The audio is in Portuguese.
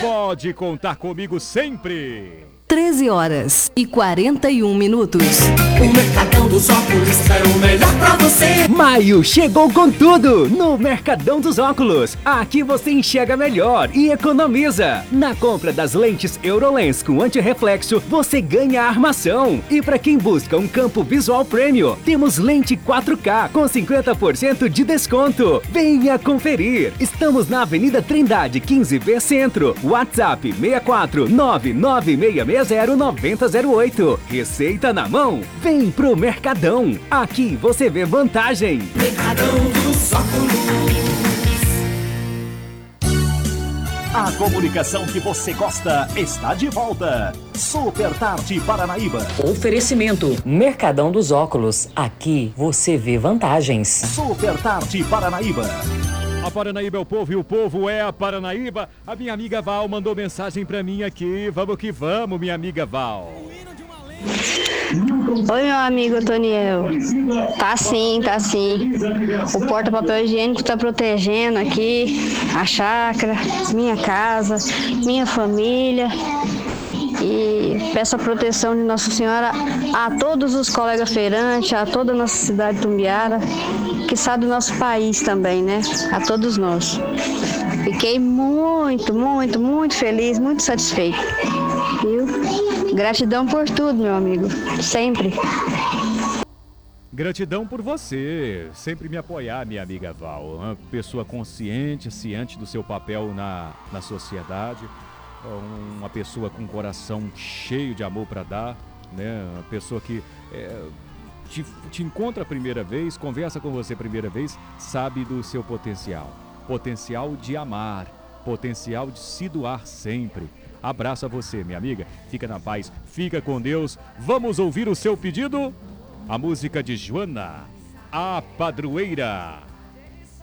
Pode contar comigo sempre. 13h41. O Mercadão dos Óculos é o melhor pra você. Maio chegou com tudo no Mercadão dos Óculos. Aqui você enxerga melhor e economiza. Na compra das lentes Eurolens com antirreflexo, você ganha a armação. E para quem busca um campo visual premium, temos lente 4K com 50% de desconto. Venha conferir. Estamos na Avenida Trindade 15B Centro. WhatsApp 64996609008. Receita na mão. Vem pro Mercadão. Aqui você vê vantagem. Mercadão dos Óculos. A comunicação que você gosta está de volta. Super Tarde Paranaíba. Oferecimento Mercadão dos Óculos. Aqui você vê vantagens. Super Tarde Paranaíba. A Paranaíba é o povo e o povo é a Paranaíba. A minha amiga Val mandou mensagem pra mim aqui. Vamos que vamos, minha amiga Val. Oi, meu amigo Toniel. Tá sim, tá sim. O porta-papel higiênico tá protegendo aqui a chácara, minha casa, minha família. E peço a proteção de Nossa Senhora a todos os colegas feirantes, a toda a nossa cidade de Tumbiara, que sabe do nosso país também, né? A todos nós. Fiquei muito, muito, muito feliz, muito satisfeito. Viu? Gratidão por tudo, meu amigo. Sempre. Gratidão por você, sempre me apoiar, minha amiga Val. Uma pessoa consciente, ciente do seu papel na sociedade. Uma pessoa com um coração cheio de amor para dar, né? Uma pessoa que te encontra a primeira vez, conversa com você a primeira vez, sabe do seu potencial. Potencial de amar, potencial de se doar sempre. Abraço a você, minha amiga. Fica na paz, fica com Deus. Vamos ouvir o seu pedido? A música de Joana, A Padroeira.